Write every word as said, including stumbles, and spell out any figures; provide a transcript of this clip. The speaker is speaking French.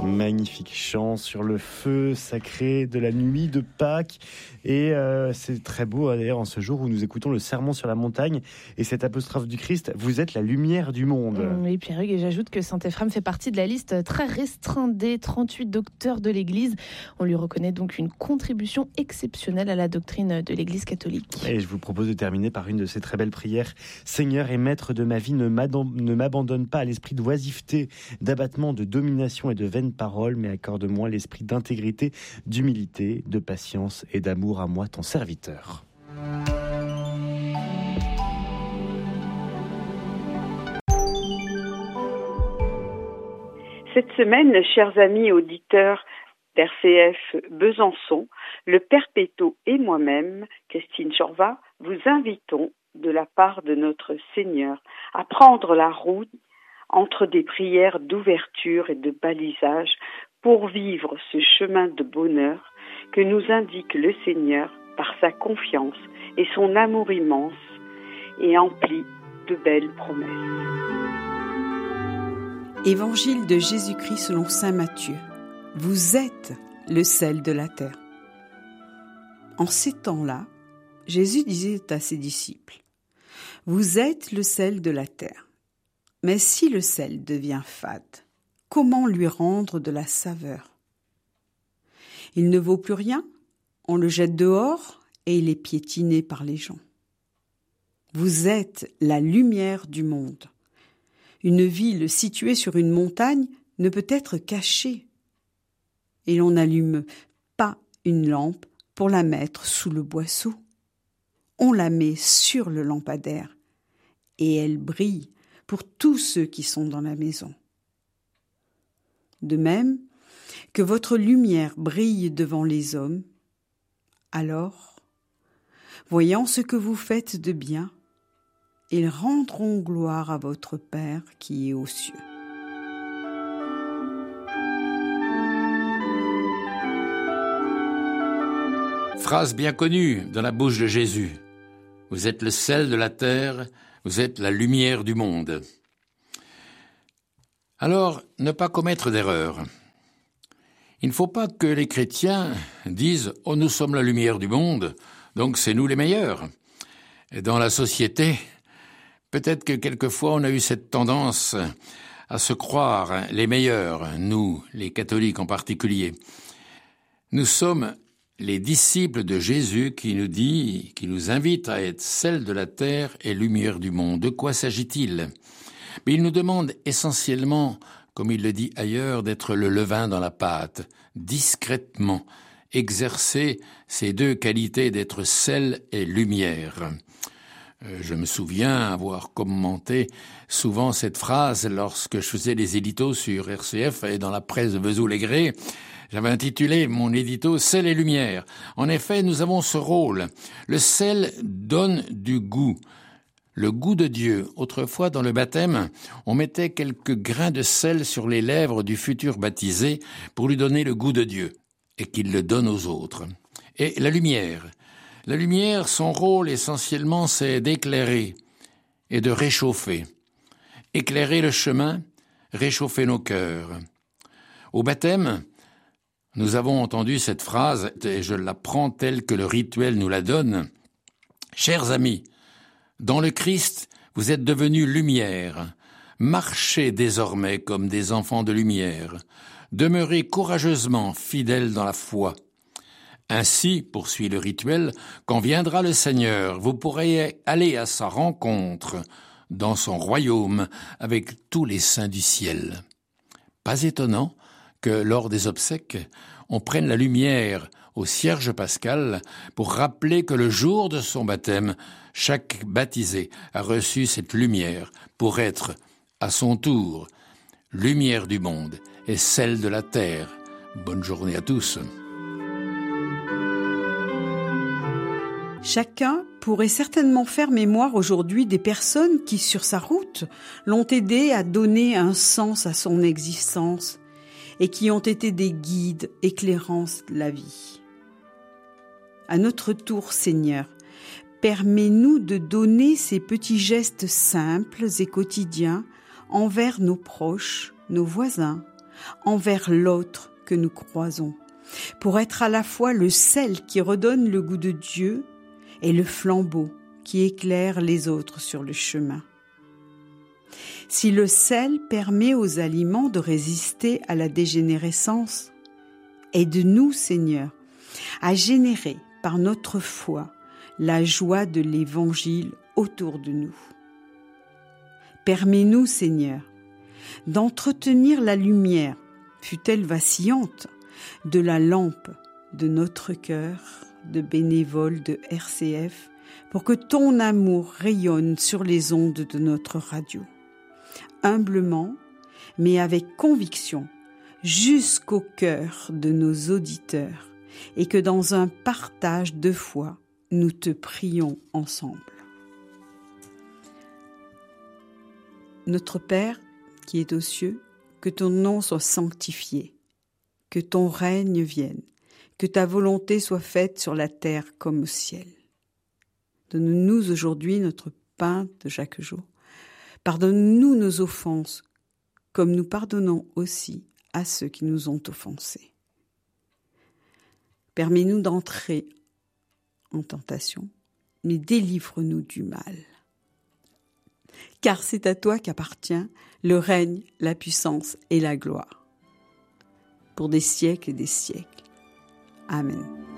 Magnifique chant sur le feu sacré de la nuit de Pâques. Et euh, c'est très beau d'ailleurs en ce jour où nous écoutons le sermon sur la montagne et cette apostrophe du Christ, vous êtes la lumière du monde. Oui, Pierre-Hugues, et j'ajoute que saint Éphrem fait partie de la liste très restreinte des trente-huit docteurs de l'Église. On lui reconnaît donc une contribution exceptionnelle à la doctrine de l'Église catholique. Et je vous propose de terminer par une de ces très belles prières. Seigneur et maître de ma vie, ne m'abandonne pas à l'esprit d'oisiveté, d'abattement, de domination et de vaine parole, mais accorde-moi l'esprit d'intégrité, d'humilité, de patience et d'amour à moi, ton serviteur. Cette semaine, chers amis auditeurs d'R C F Besançon, le Père Péto et moi-même, Christine Chorva, vous invitons de la part de notre Seigneur à prendre la route entre des prières d'ouverture et de balisage pour vivre ce chemin de bonheur que nous indique le Seigneur par sa confiance et son amour immense et empli de belles promesses. Évangile de Jésus-Christ selon saint Matthieu. Vous êtes le sel de la terre. En ces temps-là, Jésus disait à ses disciples, « Vous êtes le sel de la terre. Mais si le sel devient fade, comment lui rendre de la saveur ? Il ne vaut plus rien, on le jette dehors et il est piétiné par les gens. Vous êtes la lumière du monde. Une ville située sur une montagne ne peut être cachée. Et l'on n'allume pas une lampe pour la mettre sous le boisseau. On la met sur le lampadaire et elle brille pour tous ceux qui sont dans la maison. De même que votre lumière brille devant les hommes, alors, voyant ce que vous faites de bien, ils rendront gloire à votre Père qui est aux cieux. » Phrase bien connue dans la bouche de Jésus. Vous êtes le sel de la terre, vous êtes la lumière du monde. Alors, ne pas commettre d'erreur. Il ne faut pas que les chrétiens disent « Oh, nous sommes la lumière du monde, donc c'est nous les meilleurs ». Dans la société, peut-être que quelquefois on a eu cette tendance à se croire les meilleurs, nous, les catholiques en particulier. Nous sommes les disciples de Jésus qui nous dit, qui nous invite à être sel de la terre et lumière du monde. De quoi s'agit-il ? Mais il nous demande essentiellement, comme il le dit ailleurs, d'être le levain dans la pâte, discrètement, exercer ces deux qualités d'être sel et lumière. Je me souviens avoir commenté souvent cette phrase lorsque je faisais des éditos sur R C F et dans la presse de Vesoul-Aigret. J'avais intitulé mon édito « Sel et lumière ». En effet, nous avons ce rôle. Le sel donne du goût. Le goût de Dieu. Autrefois, dans le baptême, on mettait quelques grains de sel sur les lèvres du futur baptisé pour lui donner le goût de Dieu et qu'il le donne aux autres. Et la lumière. La lumière, son rôle essentiellement, c'est d'éclairer et de réchauffer. Éclairer le chemin, réchauffer nos cœurs. Au baptême, nous avons entendu cette phrase, et je la prends telle que le rituel nous la donne. « Chers amis, dans le Christ, vous êtes devenus lumière. Marchez désormais comme des enfants de lumière. Demeurez courageusement fidèles dans la foi. Ainsi, poursuit le rituel, quand viendra le Seigneur, vous pourrez aller à sa rencontre dans son royaume avec tous les saints du ciel. » Pas étonnant que lors des obsèques, on prenne la lumière au cierge pascal pour rappeler que le jour de son baptême, chaque baptisé a reçu cette lumière pour être, à son tour, lumière du monde et celle de la terre. Bonne journée à tous. Chacun pourrait certainement faire mémoire aujourd'hui des personnes qui, sur sa route, l'ont aidé à donner un sens à son existence et qui ont été des guides éclairants de la vie. À notre tour, Seigneur, permets-nous de donner ces petits gestes simples et quotidiens envers nos proches, nos voisins, envers l'autre que nous croisons, pour être à la fois le sel qui redonne le goût de Dieu et le flambeau qui éclaire les autres sur le chemin. Si le sel permet aux aliments de résister à la dégénérescence, aide-nous, Seigneur, à générer par notre foi la joie de l'Évangile autour de nous. Permets-nous, Seigneur, d'entretenir la lumière, fût-elle vacillante, de la lampe de notre cœur de bénévole de R C F, pour que ton amour rayonne sur les ondes de notre radio. Humblement, mais avec conviction, jusqu'au cœur de nos auditeurs, et que dans un partage de foi, nous te prions ensemble. Notre Père, qui est aux cieux, que ton nom soit sanctifié, que ton règne vienne, que ta volonté soit faite sur la terre comme au ciel. Donne-nous aujourd'hui notre pain de chaque jour. Pardonne-nous nos offenses, comme nous pardonnons aussi à ceux qui nous ont offensés. Permets-nous d'entrer en tentation, mais délivre-nous du mal. Car c'est à toi qu'appartient le règne, la puissance et la gloire, pour des siècles et des siècles. Amen.